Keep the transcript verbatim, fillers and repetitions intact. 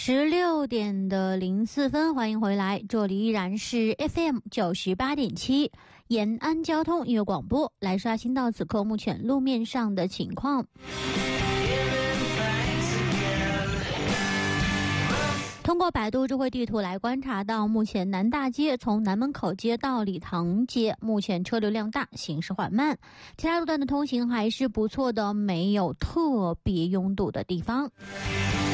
十六点的零四分，欢迎回来，这里依然是 F M 九十八点七延安交通音乐广播，来刷新到此刻目前路面上的情况。通过百度智慧地图来观察到，目前南大街从南门口街到礼堂街，目前车流量大，行驶缓慢，其他路段的通行还是不错的，没有特别拥堵的地方。